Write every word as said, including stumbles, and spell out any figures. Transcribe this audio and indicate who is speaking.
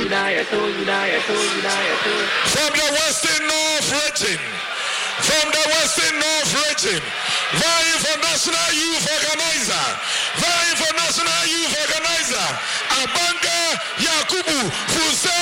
Speaker 1: From the Western North region, from the Western North region, vying for National Youth Organizer, vying for National Youth Organizer, Abanga Yakubu Fuse